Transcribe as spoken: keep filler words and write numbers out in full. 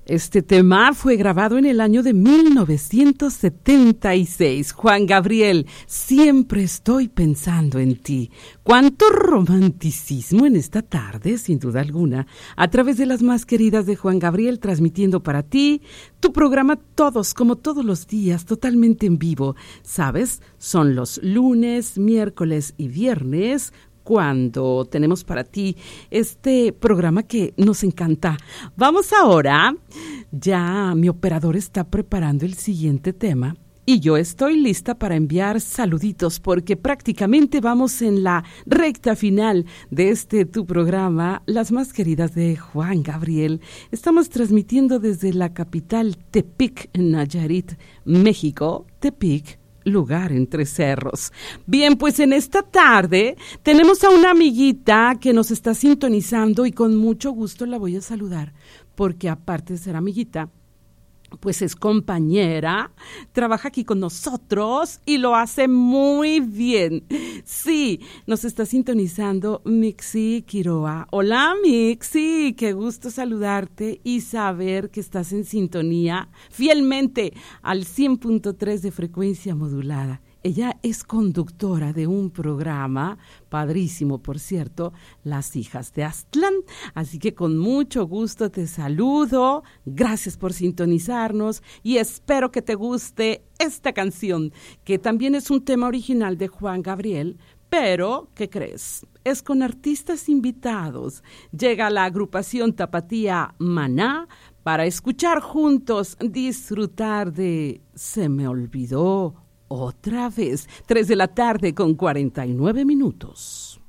Este tema fue grabado en el año de mil novecientos setenta y seis. Juan Gabriel, siempre estoy pensando en ti. Cuánto romanticismo en esta tarde, sin duda alguna, a través de las más queridas de Juan Gabriel, transmitiendo para ti tu programa todos, como todos los días, totalmente en vivo. ¿Sabes? Son los lunes, miércoles y viernes, cuando tenemos para ti este programa que nos encanta. Vamos ahora, ya mi operador está preparando el siguiente tema y yo estoy lista para enviar saluditos porque prácticamente vamos en la recta final de este tu programa, las más queridas de Juan Gabriel. Estamos transmitiendo desde la capital Tepic, Nayarit, México. Tepic, lugar entre cerros. Bien, pues en esta tarde tenemos a una amiguita que nos está sintonizando y con mucho gusto la voy a saludar, porque aparte de ser amiguita, pues es compañera, trabaja aquí con nosotros y lo hace muy bien. Sí, nos está sintonizando Mixi Quiroa. Hola Mixi, qué gusto saludarte y saber que estás en sintonía fielmente al cien punto tres de frecuencia modulada. Ella es conductora de un programa, padrísimo por cierto, Las Hijas de Aztlán. Así que con mucho gusto te saludo, gracias por sintonizarnos y espero que te guste esta canción, que también es un tema original de Juan Gabriel, pero, ¿qué crees? Es con artistas invitados. Llega la agrupación tapatía Maná para escuchar juntos, disfrutar de Se me olvidó otra vez, tres de la tarde con cuarenta y nueve minutos.